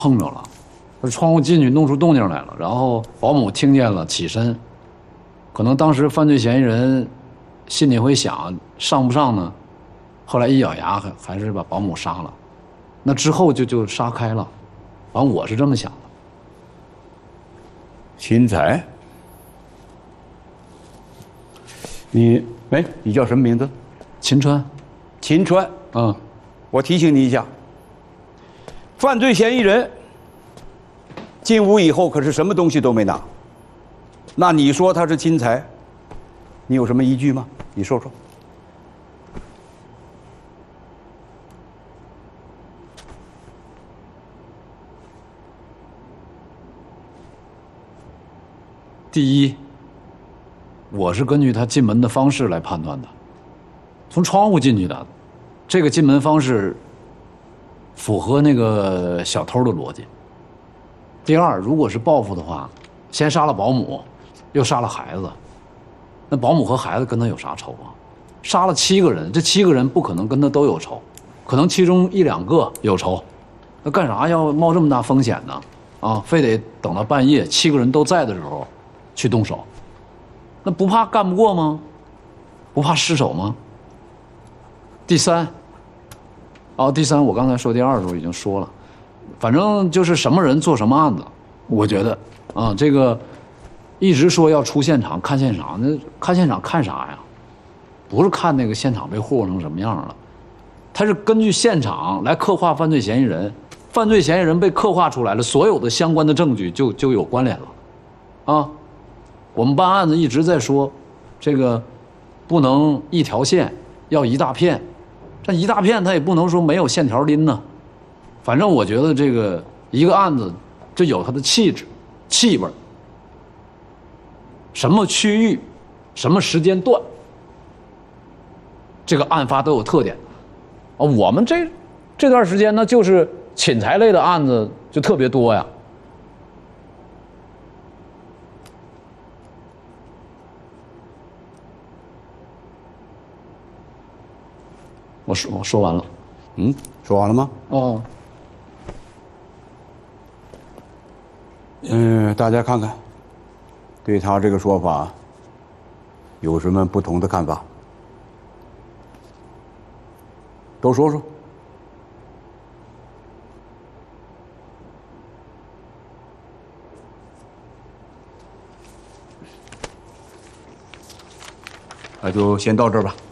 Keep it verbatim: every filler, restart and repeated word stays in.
碰着了，他窗户进去弄出动静来了，然后保姆听见了起身，可能当时犯罪嫌疑人心里会想上不上呢，后来一咬牙还还是把保姆杀了，那之后就就杀开了，反正我是这么想的。 秦才，你哎，你叫什么名字？ 秦川。 秦川。 嗯， 我提醒你一下，犯罪嫌疑人进屋以后可是什么东西都没拿，那你说他是秦才，你有什么依据吗？你说说。 第一，我是根据他进门的方式来判断的，从窗户进去的，这个进门方式符合那个小偷的逻辑。第二，如果是报复的话，先杀了保姆，又杀了孩子，那保姆和孩子跟他有啥仇啊？杀了七个人，这七个人不可能跟他都有仇，可能其中一两个有仇，那干啥要冒这么大风险呢？啊，非得等到半夜七个人都在的时候去动手，那不怕干不过吗？不怕失手吗？第三，哦，第三，我刚才说第二的时候已经说了，反正就是什么人做什么案子，我觉得啊，这个一直说要出现场看现场，那看现场看啥呀？不是看那个现场被霍霍成什么样了，他是根据现场来刻画犯罪嫌疑人，犯罪嫌疑人被刻画出来了，所有的相关的证据就就有关联了，啊。我们办案子一直在说，这个不能一条线，要一大片。这一大片它也不能说没有线条拎呢。反正我觉得这个一个案子，这有它的气质、气味，什么区域、什么时间段，这个案发都有特点。啊，我们这这段时间呢，就是侵财类的案子就特别多呀。我说我说完了， 嗯，说完了吗？ 哦， 嗯，大家看看，对他这个说法有什么不同的看法？都说说。那就先到这儿吧。